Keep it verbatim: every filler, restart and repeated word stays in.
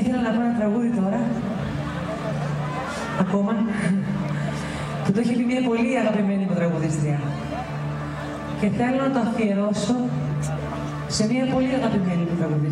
ήθελα να πω ένα τραγούδι τώρα. Ακόμα. Που το έχει πει μια πολύ αγαπημένη μου τραγουδίστρια. Και θέλω να το αφιερώσω σε μια πολύ αγαπημένη μου τραγουδίστρια.